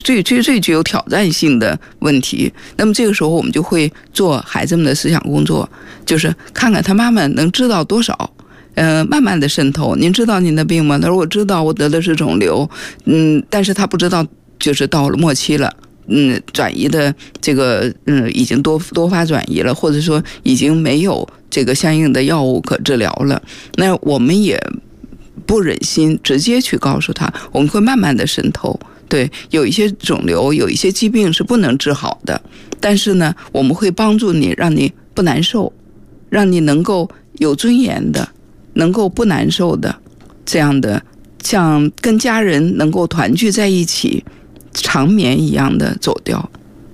最具有挑战性的问题。那么这个时候我们就会做孩子们的思想工作，就是看看他妈妈能知道多少，慢慢的渗透。您知道您的病吗？他说我知道，我得的是肿瘤，但是他不知道就是到了末期了。转移的这个已经多发转移了，或者说已经没有这个相应的药物可治疗了。那我们也不忍心直接去告诉他，我们会慢慢的渗透。对，有一些肿瘤，有一些疾病是不能治好的，但是呢，我们会帮助你，让你不难受，让你能够有尊严的，能够不难受的，这样的，像跟家人能够团聚在一起。长眠一样的走掉。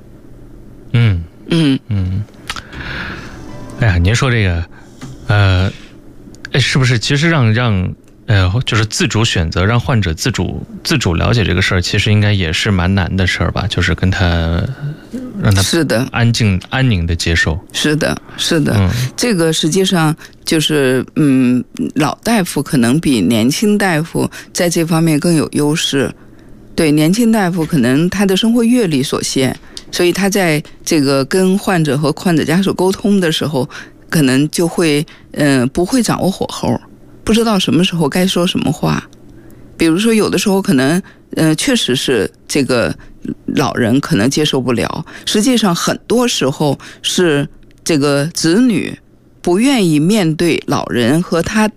哎呀，您说这个，是不是其实让就是自主选择，让患者自主了解这个事儿，其实应该也是蛮难的事儿吧？就是跟他让他是的安宁的接受。 是的，这个实际上就是老大夫可能比年轻大夫在这方面更有优势。对，年轻大夫可能他的生活阅历所限，所以他在这个跟患者和患者家属沟通的时候，可能就会不会掌握火候，不知道什么时候该说什么话。比如说有的时候可能确实是这个老人可能接受不了，实际上很多时候是这个子女不愿意面对老人和他